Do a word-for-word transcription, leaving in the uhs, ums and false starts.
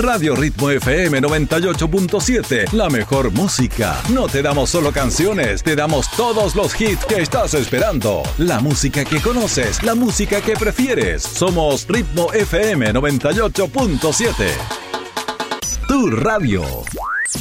Radio Ritmo F M noventa y ocho punto siete, la mejor música. No te damos solo canciones, te damos todos los hits que estás esperando. La música que conoces, la música que prefieres. Somos Ritmo F M noventa y ocho punto siete. Tu radio.